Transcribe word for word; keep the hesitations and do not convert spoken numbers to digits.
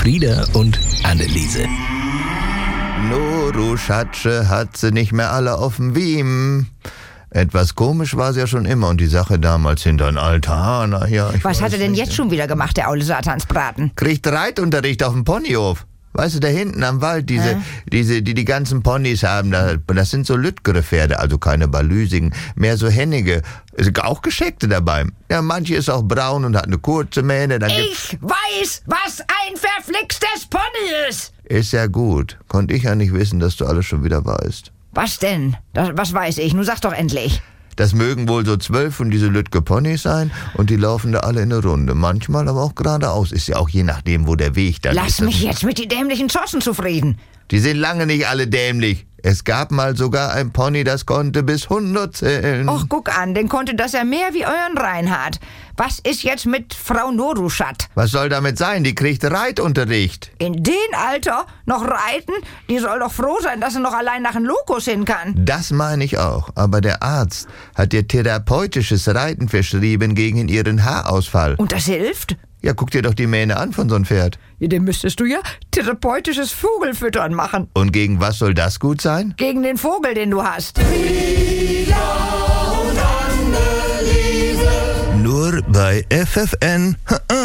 Frieda und Anneliese. No, du Schatsche, hat sie nicht mehr alle auf dem Wiem. Etwas komisch war sie ja schon immer und die Sache damals hinter den Altar, na ja. Ich Was hat er denn nicht. jetzt schon wieder gemacht, der aule Satansbraten? Kriegt Reitunterricht auf dem Ponyhof. Weißt du, da hinten am Wald, diese, Hä? diese, die die ganzen Ponys haben, da, das sind so lüttgere Pferde, also keine balüsigen, mehr so hennige, ist auch gescheckte dabei. Ja, manche ist auch braun und hat eine kurze Mähne, dann gibt's... Ich weiß, was ein verflixtes Pony ist! Ist ja gut. Konnte ich ja nicht wissen, dass du alles schon wieder weißt. Was denn? Das, was weiß ich? Nun sag doch endlich. Das mögen wohl so zwölf von diese Lütge Ponys sein und die laufen da alle in eine Runde. Manchmal aber auch geradeaus. Ist ja auch je nachdem, wo der Weg dann Lass ist. mich jetzt mit die dämlichen Zossen zufrieden. Die sind lange nicht alle dämlich. Es gab mal sogar ein Pony, das konnte bis hundert zählen. Och, guck an, den konnte das ja mehr wie euren Reinhard. Was ist jetzt mit Frau Noruschat? Was soll damit sein? Die kriegt Reitunterricht. In dem Alter noch reiten? Die soll doch froh sein, dass sie noch allein nach dem Lokus hin kann. Das meine ich auch. Aber der Arzt hat ihr therapeutisches Reiten verschrieben gegen ihren Haarausfall. Und das hilft? Ja, guck dir doch die Mähne an von so einem Pferd. Ja, dem müsstest du ja therapeutisches Vogelfüttern machen. Und gegen was soll das gut sein? Gegen den Vogel, den du hast. Nur bei F F N.